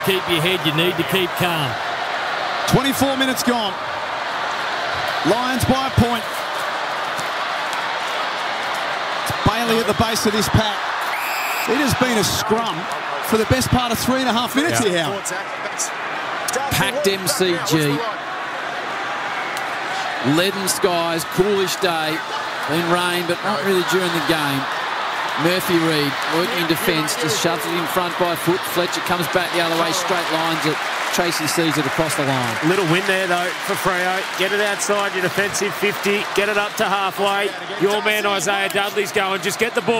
Keep your head. You need to keep calm. 24 minutes gone. Lions by a point. It's Bailey at the base of this pack. It has been a scrum for the best part of 3.5 minutes here, Howard. Packed MCG. Leaden skies, coolish day. Been rain, but not really during the game. Murphy Reid working in defence, just shoves it in front by foot. Fletcher comes back the other way, straight lines it. Tracy sees it across the line. Little win there, though, for Freo. Get it outside your defensive 50. Get it up to halfway. Your man, Isaiah Dudley's going. Just get the ball.